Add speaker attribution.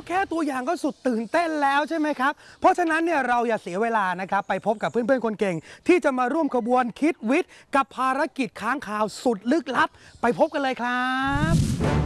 Speaker 1: แค่ตัวอย่างก็สุดตื่นเต้นแล้วใช่ไหมครับเพราะฉะนั้นเนี่ยเราอย่าเสียเวลานะครับไปพบกับเพื่อนๆคนเก่งที่จะมาร่วมขบวนคิดวิทย์กับภารกิจค้างคาวสุดลึกลับไปพบกันเลยครับ